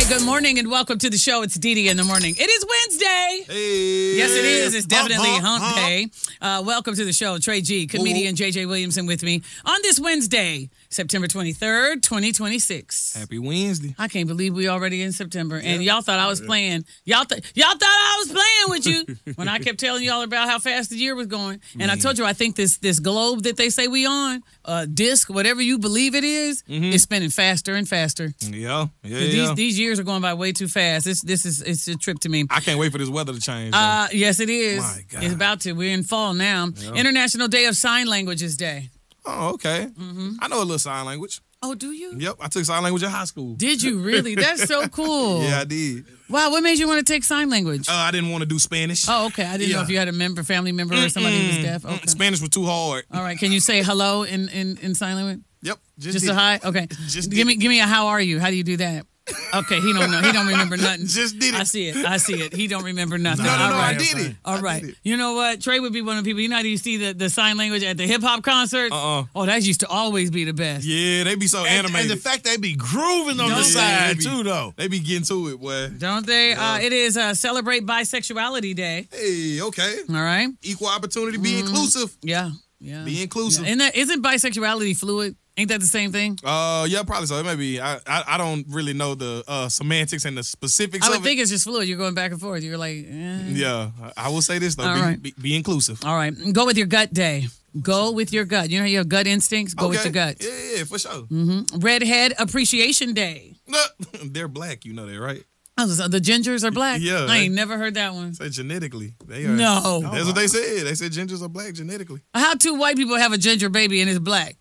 Good morning and welcome to the show. It's Dee Dee in the morning. It is Wednesday. Hey. Yes, it is. It's definitely hump day. Welcome to the show. Trey G, comedian JJ Williamson with me on this Wednesday, September 23rd, 2026. Happy Wednesday. I can't believe we already in September. And y'all thought I was playing. Y'all thought I was playing with you when I kept telling y'all about how fast the year was going. And I told you I think this globe that they say we on, disc, whatever you believe it is spinning faster and faster. Yeah. These years are going by way too fast. It's a trip to me. I can't wait for this weather to change. Yes, it is. My God. It's about to. We're in fall now. Yep. International Day of Sign Languages Day. Oh, okay. I know a little sign language. Oh, do you? Yep, I took sign language in high school. Did you really? That's so cool. Yeah, I did. Wow, what made you want to take sign language? I didn't want to do Spanish. Oh, okay. I didn't know if you had a family member or somebody who was deaf. Okay. Spanish was too hard. All right. Can you say hello in sign language? Yep. Just a hi? Okay. Give me a how are you? How do you do that? Okay, he don't know. He don't remember nothing. Just did it. I see it. He don't remember nothing. No, right. I did it. All right. You know what? Trey would be one of the people. You know how you see the sign language at the hip hop concerts? Oh, that used to always be the best. Yeah, they be so animated. And the fact they be grooving on the side too, though. They be getting to it, boy. Don't they? Yeah. It is Celebrate Bisexuality Day. Hey, okay. All right. Equal opportunity, be inclusive. Yeah. Be inclusive. Yeah. Isn't bisexuality fluid? Ain't that the same thing? Yeah, probably so. It may be. I don't really know the semantics and the specifics of it. I would think it's just fluid. You're going back and forth. You're like, Yeah. I will say this, though. All right. Be inclusive. All right. Go with your gut day. Go with your gut. You know how you have gut instincts? Go with your gut. Yeah, for sure. Redhead Appreciation Day. They're black. You know that, right? Oh, so the gingers are black? Yeah. I ain't never heard that one. Say genetically. They are. No. That's what they said. They said gingers are black genetically. How two white people have a ginger baby and it's black?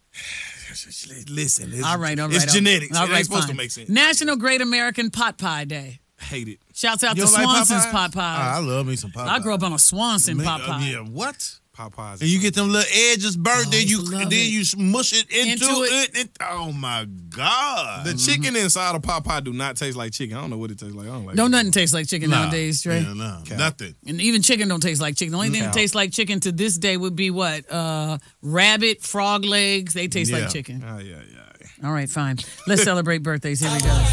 Listen. All right. It's genetics. All right, it ain't supposed fine. to make sense. National Great American Pot Pie Day. Hate it. Shouts out You to don't like pot Swanson's pies? pot pies. I love me some pot I pies. grew up on a Swanson pot pie. Yeah, what? Popeyes. And you get them little edges burnt, then you mush it into it. Oh my God! The chicken inside of Popeye do not taste like chicken. I don't know what it tastes like. I don't like. Don't nothing taste like chicken nowadays, Trey. Yeah, no, nothing. And even chicken don't taste like chicken. The only thing that tastes like chicken to this day would be what? Rabbit, frog legs. They taste like chicken. Yeah. All right, fine. Let's celebrate birthdays. Here we go.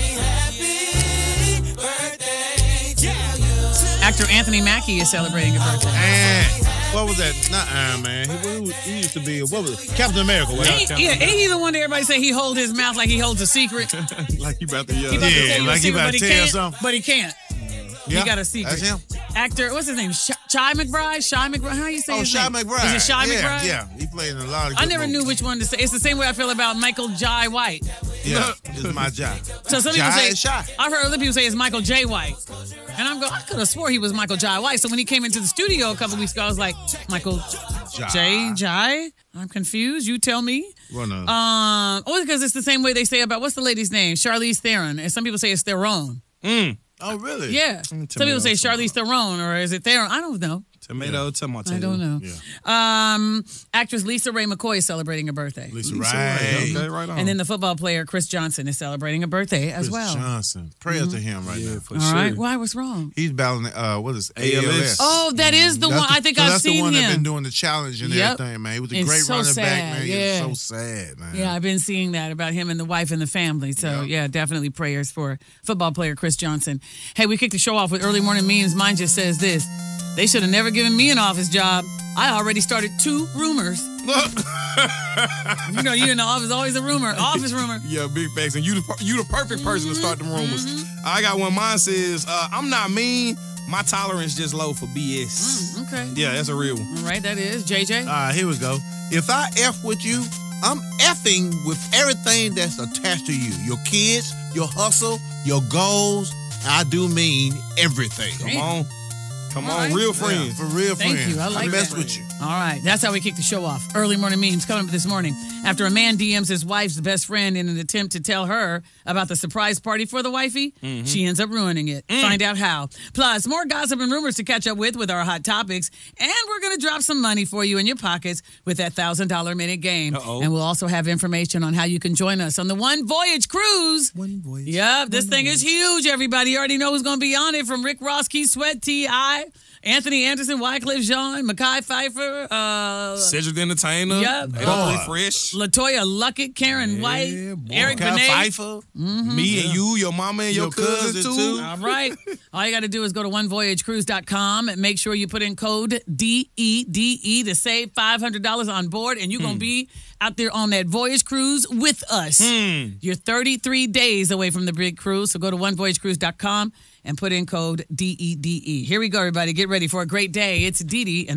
Actor Anthony Mackie is celebrating a birthday. And what was that? Not Iron Man. He used to be, what was it? Captain America. Ain't he the one that everybody say he hold his mouth like he holds a secret? Like you about to He about to tell you a like he secret, about but to he tell can't. something. But he can't. Yeah, He got a secret. That's him. Actor, what's his name? Shy McBride? Shy McBride? How you say his Shy name? McBride. Is it Shy McBride? Yeah, he played in a lot of I good never knew movies. which one to say. It's the same way I feel about Michael Jai White. Yeah, it's my job. So some people Jai say, is Shy. I've heard other people say it's Michael J. White. And I'm going, I could have swore he was Michael Jai White. So when he came into the studio a couple weeks ago, I was like, Michael Jai? I'm confused. You tell me. Well, no. Because it's the same way they say about, what's the lady's name? Charlize Theron. And some people say it's Theron. Oh, really? Yeah. Some people say Charlize Theron, or is it Theron? I don't know. Tomato. I don't know. Yeah. Actress Lisa Ray McCoy is celebrating a birthday. Lisa Ray. Okay, right on. And then the football player Chris Johnson is celebrating a birthday as well. Johnson. Prayers to him right now. for All sure. right. Why? What's wrong? He's battling, what is it? ALS. Oh, that is the one. I think I've That's the seen one him. that's been doing the challenge and everything, man. He was a It's great so running back, sad, man. yeah. It's so sad, man. Yeah, I've been seeing that about him and the wife and the family. So, yeah, definitely prayers for football player Chris Johnson. Hey, we kicked the show off with early morning memes. Mine just says this. They should have never given me an office job. I already started 2 rumors. You know, you in the office, always a rumor. Office rumor. Yeah, big facts. And you the perfect person to start them rumors. I got one. Mine says, I'm not mean. My tolerance just low for BS. Okay. Yeah, that's a real one. All right, that is. JJ? Here we go. If I F with you, I'm effing with everything that's attached to you. Your kids, your hustle, your goals. I do mean everything. Come All on, right. real friends. Yeah, for real Thank friends. you. I like mess that. with you. All right. That's how we kick the show off. Early morning memes coming up this morning. After a man DMs his wife's best friend in an attempt to tell her about the surprise party for the wifey, she ends up ruining it. Find out how. Plus, more gossip and rumors to catch up with our hot topics. And we're going to drop some money for you in your pockets with that $1,000 minute game. Uh-oh. And we'll also have information on how you can join us on the One Voyage Cruise. One voice. Yep, this thing is huge, everybody. You already know who's going to be on it, from Rick Ross, Keith Sweat, T.I., Anthony Anderson, Wycliffe Jean, Mekhi Phifer, Cedric the Entertainer. Yep. Boy. Fresh. Latoya Luckett, Karen White, boy. Eric Kyle Benet. Pfeiffer. Me and you, your mama and your cousin too. All right. All you got to do is go to onevoyagecruise.com and make sure you put in code DEDE to save $500 on board, and you're going to be out there on that voyage cruise with us. You're 33 days away from the big cruise, so go to onevoyagecruise.com and put in code DEDE. Here we go, everybody. Get ready for a great day. It's Dee Dee and